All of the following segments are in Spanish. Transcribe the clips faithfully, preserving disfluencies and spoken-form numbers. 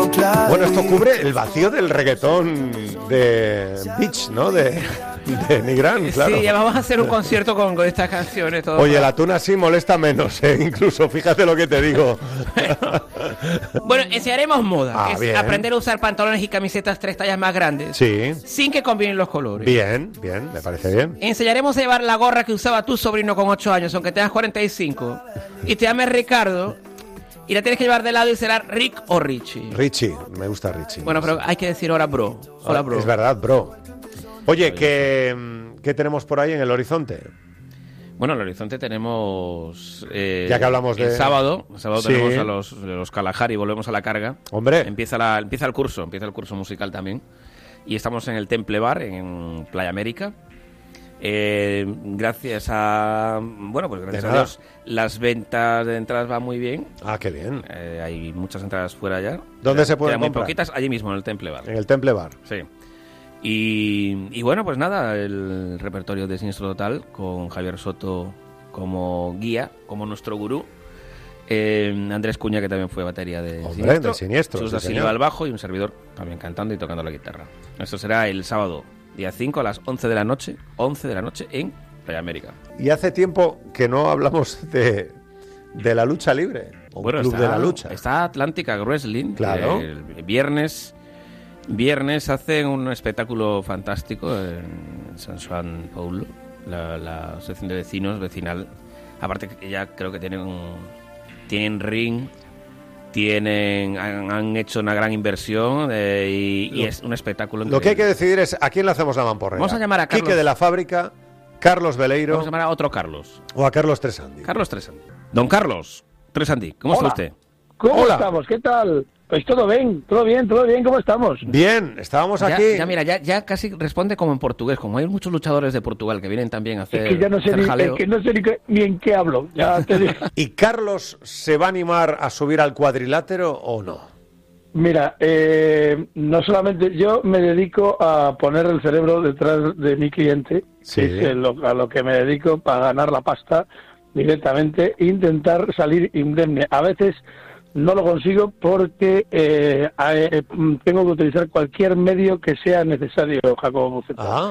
tengo claro. Bueno, esto cubre el vacío del reggaetón de Beach, ¿no? De, de Nigrán, claro. Sí, ya vamos a hacer un concierto con, con estas canciones. Todo Oye, para... la tuna sí molesta menos, ¿eh? Incluso, fíjate lo que te digo. Bueno, enseñaremos moda, Ah, que es bien. aprender a usar pantalones y camisetas tres tallas más grandes, Sí. sin que combinen los colores. Bien, bien, me parece bien. Enseñaremos a llevar la gorra que usaba tu sobrino con ocho años, aunque tengas cuarenta y cinco, y te llames Ricardo, y la tienes que llevar de lado y será Rick o Richie. Richie, me gusta Richie. Bueno, pero hay que decir ahora bro. Hola, bro. Es verdad, bro. Oye, ¿qué, ¿qué tenemos por ahí en el horizonte? Bueno, en el horizonte tenemos... Eh, Ya que hablamos de... El sábado, el sábado Sí. tenemos a los, los Kalahari, volvemos a la carga. Hombre. Empieza, la, empieza el curso, empieza el curso musical también. Y estamos en el Temple Bar, en Playa América. Eh, gracias a... Bueno, pues gracias De a nada. Dios, las ventas de entradas van muy bien. Ah, qué bien. Eh, hay muchas entradas fuera ya. ¿Dónde Quedan- se pueden quedan muy comprar? poquitas, allí mismo, en el Temple Bar. En el Temple Bar. Sí. Y, y bueno, pues nada, el repertorio de Siniestro Total, con Javier Soto como guía, como nuestro gurú. Eh, Andrés Cuña, que también fue batería de Hombre, Siniestro. de Siniestro, Chus sí, da Silva señor. al bajo y un servidor también cantando y tocando la guitarra. Esto será el sábado, día cinco, a las once de la noche, once de la noche en Playa América. Y hace tiempo que no hablamos de, de la lucha libre. O Bueno, Club está, de la Lucha. está Atlántica Wrestling. Claro. El viernes, viernes hacen un espectáculo fantástico en San Juan Paulo, la, la asociación de vecinos, vecinal. Aparte que ya creo que tienen un, tienen ring, tienen han, han hecho una gran inversión eh, y, y Lo- es un espectáculo. Lo que hay que increíble. decidir es a quién le hacemos la mamporrera. Vamos a llamar a Carlos. Quique de la Fábrica, Carlos Veleiro Vamos a llamar a otro Carlos. o a Carlos Tresandi. Carlos Tresandi. Don Carlos Tresandi, ¿cómo Hola. está usted? ¿Cómo Hola. estamos? ¿Qué tal? Pues todo bien, todo bien, todo bien, ¿cómo estamos? Bien, estábamos Ya, aquí. ya, mira, ya, ya casi responde como en portugués, como hay muchos luchadores de Portugal que vienen también a hacer, Es que ya no sé, hacer ni, jaleo. es que no sé ni, qué- ni en qué hablo. Ya te digo. ¿Y Carlos se va a animar a subir al cuadrilátero o no? Mira, eh, no solamente yo me dedico a poner el cerebro detrás de mi cliente, Sí. que es lo- a lo que me dedico para ganar la pasta directamente, e intentar salir indemne. A veces no lo consigo porque eh, eh, tengo que utilizar cualquier medio que sea necesario, Jacobo Buceta. Ah,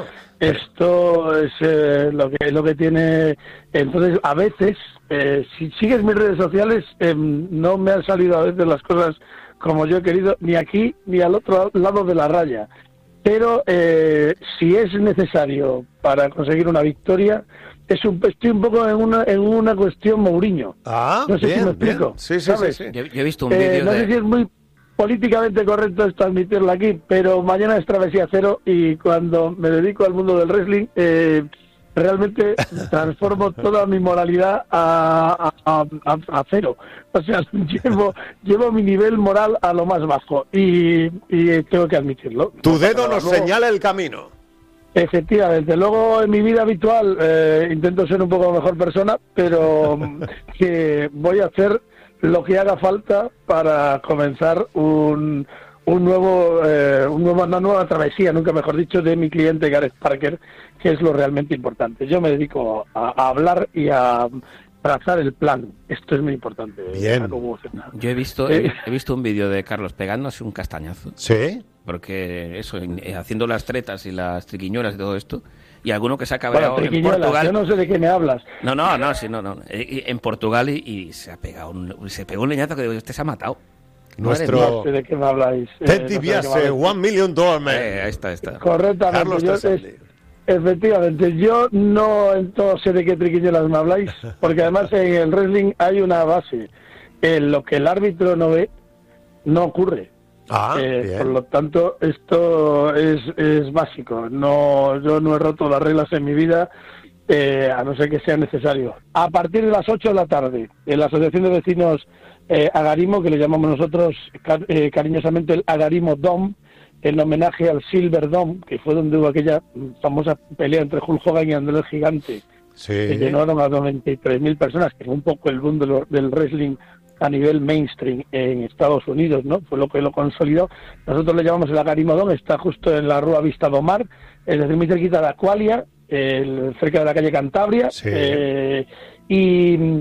Esto es eh, lo que lo que tiene. Entonces, a veces, eh, si sigues mis redes sociales, eh, no me han salido a veces las cosas como yo he querido, ni aquí ni al otro lado de la raya. Pero eh, si es necesario para conseguir una victoria, es un, estoy un poco en una en una cuestión Mourinho. ah No sé bien, si me bien. explico, Sí, sí, sí, ¿sabes? sí. Yo, yo he visto un Eh, vídeo no de... sé si es muy políticamente correcto esto admitirlo aquí, pero mañana es travesía cero y cuando me dedico al mundo del wrestling, eh, realmente transformo toda mi moralidad a, a, a, a cero. O sea, llevo, llevo mi nivel moral a lo más bajo y, y tengo que admitirlo. Tu dedo nos Luego- señala el camino. Efectivamente. Luego, en mi vida habitual, eh, intento ser un poco mejor persona, pero mm, que voy a hacer lo que haga falta para comenzar un, un nuevo, eh, un nuevo, una nueva travesía, nunca mejor dicho, de mi cliente Gareth Parker, que es lo realmente importante. Yo me dedico a, a hablar y a trazar el plan. Esto es muy importante. Bien. Jacobo. Yo he visto, Eh. he, he visto un vídeo de Carlos pegándose un castañazo, Sí. porque eso, en- eh, haciendo las tretas y las triquiñuelas y todo esto, y alguno que se ha Bueno, cabreado en triquiñuelas, Portugal... yo no sé de qué me hablas. No, no, no, sí, no, no. Eh, y- En Portugal y, y se ha pegado un, se pegó un leñazo que digo, usted se ha matado. Nuestro- Madre No sé de qué me habláis. eh, Ten no sé de qué me Dibiase, habláis. one million dollar man. mía. Eh, ahí está, ahí está. Correctamente. Carlos yo, Tresandi. es- efectivamente, yo no en todo sé de qué triquiñuelas me habláis, porque además en el wrestling hay una base. En lo que el árbitro no ve, no ocurre. Ah, Eh, bien. por lo tanto, esto es, es básico. No, yo no he roto las reglas en mi vida, eh, a no ser que sea necesario. A partir de las ocho de la tarde, en la Asociación de Vecinos eh, Agarimo, que le llamamos nosotros car- eh, cariñosamente el Agarimo Dome, en homenaje al Silver Dome, que fue donde hubo aquella famosa pelea entre Hulk Hogan y André el Gigante, que Sí. llenaron a noventa y tres mil personas, que fue un poco el boom de lo- del wrestling a nivel mainstream en Estados Unidos, ¿no? Fue lo que lo consolidó. Nosotros le llamamos el Agarimodón, está justo en la Rúa Vista do Mar, es decir, muy cerquita de Aqualia, el- cerca de la calle Cantabria, Sí. eh, y,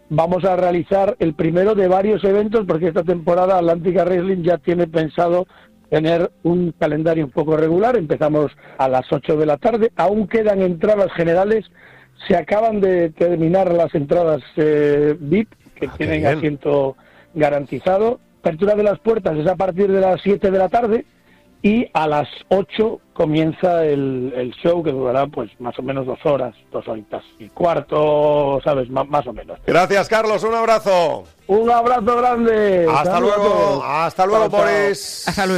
vamos a realizar el primero de varios eventos, porque esta temporada Atlántica Wrestling ya tiene pensado tener un calendario un poco regular. Empezamos a las ocho de la tarde, aún quedan entradas generales, se acaban de terminar las entradas eh, V I P, que ah, tienen asiento garantizado. Apertura de las puertas es a partir de las siete de la tarde, y a las ocho comienza el, el show, que durará pues más o menos dos horas, dos horitas y cuarto, ¿sabes? M- más o menos. Gracias, Carlos, un abrazo. Un abrazo grande. Hasta Saludos a luego, todos. hasta luego, Chao, chao. Boris. Hasta luego.